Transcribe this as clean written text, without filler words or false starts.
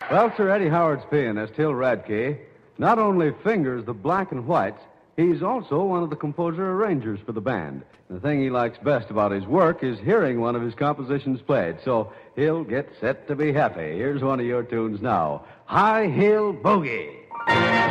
Well, Sir Eddie Howard's pianist, Hill Radke, not only fingers the black and whites, he's also one of the composer-arrangers for the band. The thing he likes best about his work is hearing one of his compositions played. So he'll get set to be happy. Here's one of your tunes now, High Hill Boogie.